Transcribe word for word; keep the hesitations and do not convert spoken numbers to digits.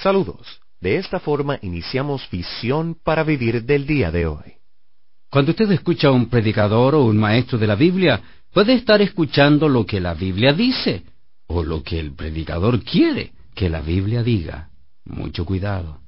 Saludos. De esta forma iniciamos Visión para Vivir del día de hoy. Cuando usted escucha a un predicador o un maestro de la Biblia, puede estar escuchando lo que la Biblia dice, o lo que el predicador quiere que la Biblia diga. Mucho cuidado.